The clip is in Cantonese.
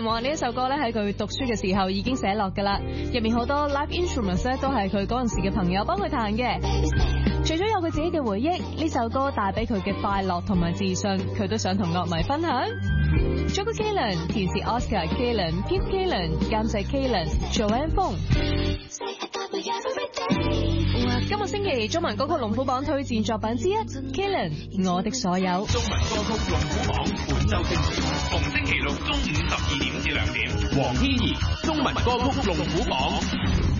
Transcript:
Keelan 話呢一首歌咧喺佢讀書嘅時候已經寫落噶啦，入面好多 live instruments 咧都係佢嗰陣時嘅朋友幫佢彈嘅。除咗有佢自己嘅回憶，呢首歌帶俾佢嘅快樂同埋自信，佢都想同樂迷分享。作曲 Keelan， 填詞 Oscar Keelan、Pete Keelan， 監製 Keelan、Joanne Fong。今個星期中文歌曲龍虎榜推薦作品之一 Keelan 我的所有。 中文歌曲龍虎榜本周精選，逢星期六中午12點至2點，黃天怡中文歌曲龍虎榜。